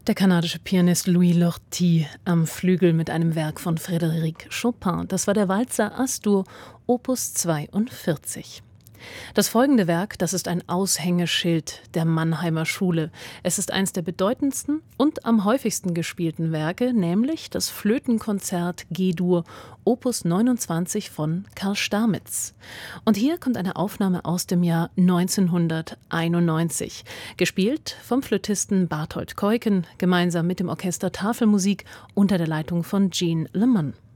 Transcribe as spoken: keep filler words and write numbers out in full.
Der kanadische Pianist Louis Lortie am Flügel mit einem Werk von Frédéric Chopin. Das war der Walzer As-Dur, Opus zweiundvierzig. Das folgende Werk, das ist ein Aushängeschild der Mannheimer Schule. Es ist eines der bedeutendsten und am häufigsten gespielten Werke, nämlich das Flötenkonzert G-Dur, Opus neunundzwanzig von Karl Stamitz. Und hier kommt eine Aufnahme aus dem Jahr neunzehnhunderteinundneunzig, gespielt vom Flötisten Barthold Keuken, gemeinsam mit dem Orchester Tafelmusik unter der Leitung von Jean Le Man.